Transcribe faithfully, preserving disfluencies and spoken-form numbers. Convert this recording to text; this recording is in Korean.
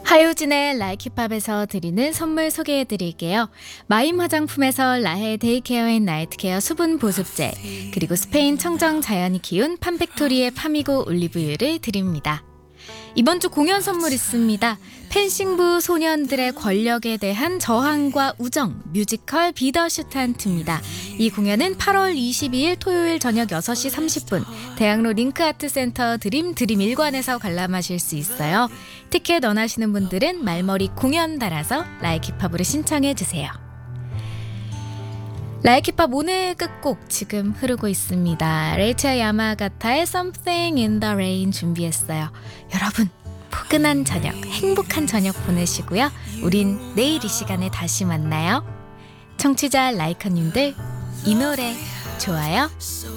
하효진의 라이키팝에서 드리는 선물 소개해 드릴게요. 마임 화장품에서 라헬 데이케어 앤 나이트케어 수분 보습제, 그리고 스페인 청정 자연이 키운 판팩토리의 파미고 올리브유를 드립니다. 이번 주 공연 선물 있습니다. 펜싱부 소년들의 권력에 대한 저항과 우정, 뮤지컬 비더슈탄트입니다. 이 공연은 팔월 이십이일 토요일 저녁 여섯 시 삼십 분 대학로 링크아트센터 드림 드림 일관에서 관람하실 수 있어요. 티켓 원하시는 분들은 말머리 공연 달아서 라이키팝으로 신청해 주세요. 라이키팝 오늘 끝곡 지금 흐르고 있습니다. 레이첼 야마가타의 Something in the Rain 준비했어요. 여러분 포근한 저녁, 행복한 저녁 보내시고요. 우린 내일 이 시간에 다시 만나요. 청취자 라이커님들 이 노래 좋아요?